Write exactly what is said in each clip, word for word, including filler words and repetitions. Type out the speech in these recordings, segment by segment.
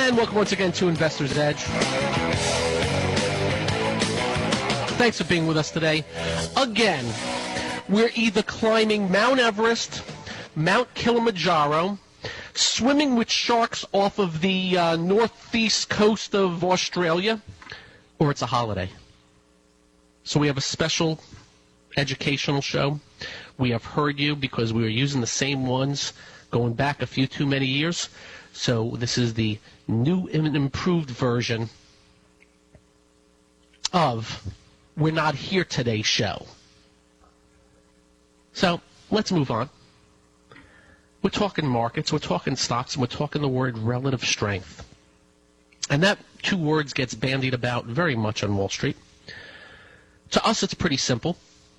And welcome once again to Investor's Edge. Thanks for being with us today. Again, we're either climbing Mount Everest, Mount Kilimanjaro, swimming with sharks off of the uh, northeast coast of Australia, or it's a holiday. So we have a special educational show. We have heard you because we were using the same ones going back a few too many years. So this is the new and improved version of We're Not Here Today show. So let's move on. We're talking markets, we're talking stocks, and we're talking the word relative strength. And that two words gets bandied about very much on Wall Street. To us, it's pretty simple.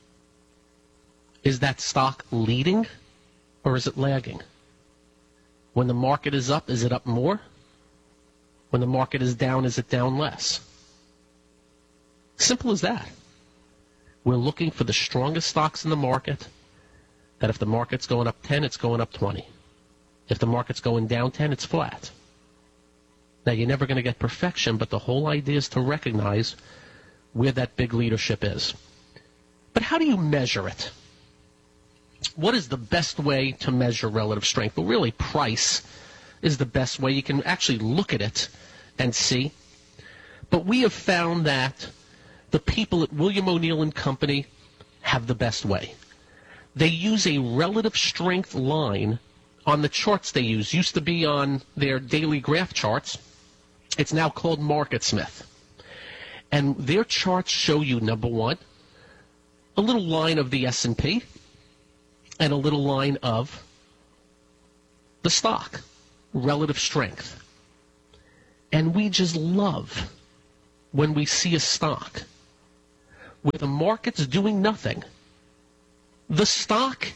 Is that stock leading or is it lagging? When the market is up, is it up more? When the market is down, is it down less? Simple as that. We're looking for the strongest stocks in the market, that if the market's going up ten, it's going up twenty. If the market's going down ten, it's flat. Now, you're never going to get perfection, but the whole idea is to recognize where that big leadership is. But how do you measure it? What is the best way to measure relative strength? Well, really, price is the best way. You can actually look at it and see. But we have found that the people at William O'Neill and Company have the best way. They use a relative strength line on the charts they use. Used to be on their daily graph charts. It's now called MarketSmith. And their charts show you, number one, a little line of the S and P and a little line of the stock, relative strength. And we just love when we see a stock where the market's doing nothing. The stock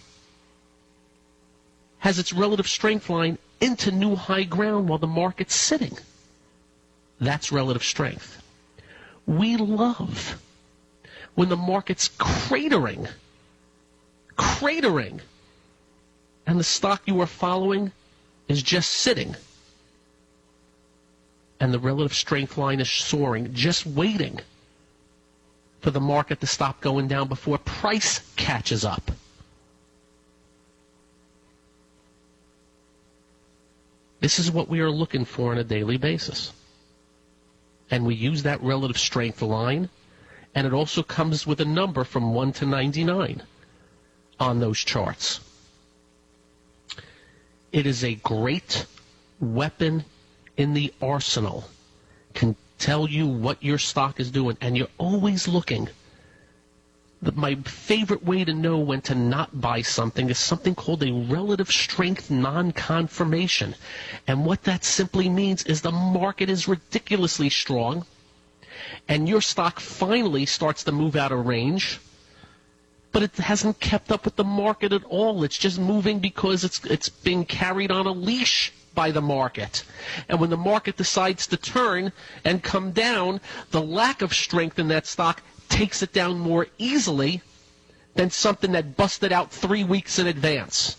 has its relative strength line into new high ground while the market's sitting. That's relative strength. We love when the market's cratering, cratering, and the stock you are following is just sitting. And the relative strength line is soaring, just waiting for the market to stop going down before price catches up. This is what we are looking for on a daily basis. And we use that relative strength line, and it also comes with a number from one to ninety-nine on those charts. It is a great weapon in the arsenal. Can tell you what your stock is doing, and you're always looking. The, my favorite way to know when to not buy something is something called a relative strength non-confirmation. And what that simply means is the market is ridiculously strong, and your stock finally starts to move out of range, but it hasn't kept up with the market at all. It's just moving because it's it's being carried on a leash by the market. And when the market decides to turn and come down, the lack of strength in that stock takes it down more easily than something that busted out three weeks in advance.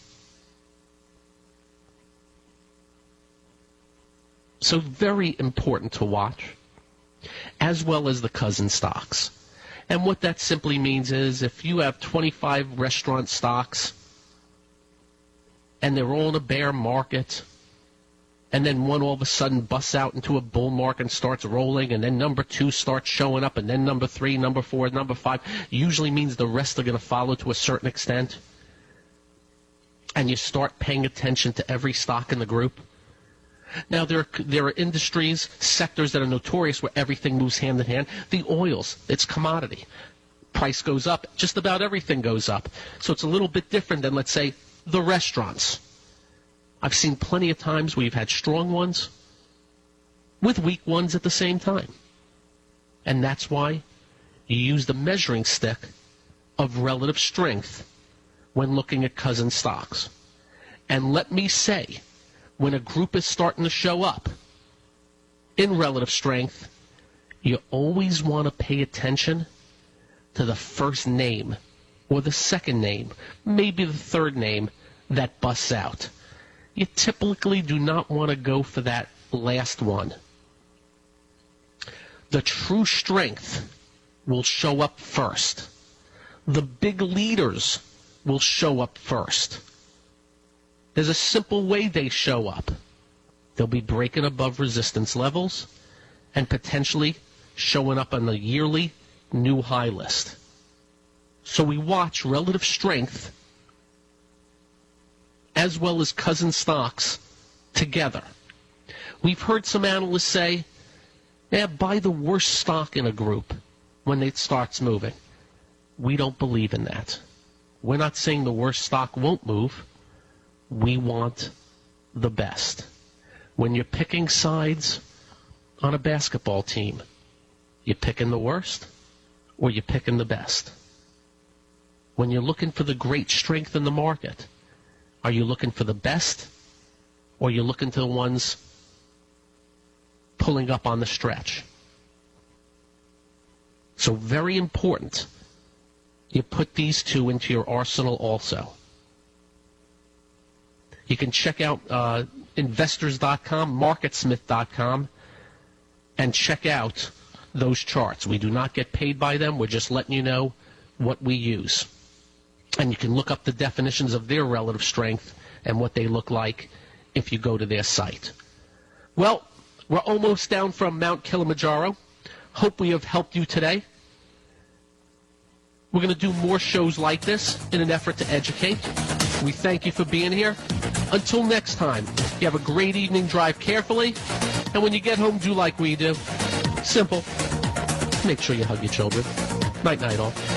So very important to watch, as well as the cousin stocks. And what that simply means is if you have twenty-five restaurant stocks and they're all in a bear market, and then one all of a sudden busts out into a bull market and starts rolling, and then number two starts showing up, and then number three, number four, number five, usually means the rest are going to follow to a certain extent. And you start paying attention to every stock in the group. Now, there are, there are industries, sectors that are notorious where everything moves hand in hand. The oils, it's commodity. Price goes up. Just about everything goes up. So it's a little bit different than, let's say, the restaurants. I've seen plenty of times where you've had strong ones with weak ones at the same time. And that's why you use the measuring stick of relative strength when looking at cousin stocks. And let me say, when a group is starting to show up in relative strength, you always want to pay attention to the first name or the second name, maybe the third name that busts out. You typically do not want to go for that last one. The true strength will show up first. The big leaders will show up first. There's a simple way they show up. They'll be breaking above resistance levels and potentially showing up on the yearly new high list. So we watch relative strength as well as cousin stocks together. We've heard some analysts say, yeah, buy the worst stock in a group when it starts moving. We don't believe in that. We're not saying the worst stock won't move. We want the best. When you're picking sides on a basketball team, you picking the worst or you picking the best? When you're looking for the great strength in the market, are you looking for the best or you're looking to the ones pulling up on the stretch? So very important, you put these two into your arsenal also. You can check out uh, investors dot com, marketsmith dot com, and check out those charts. We do not get paid by them. We're just letting you know what we use. And you can look up the definitions of their relative strength and what they look like if you go to their site. Well, we're almost down from Mount Kilimanjaro. Hope we have helped you today. We're going to do more shows like this in an effort to educate. We thank you for being here. Until next time, you have a great evening, drive carefully, and when you get home, do like we do. Simple. Make sure you hug your children. Night, night, all.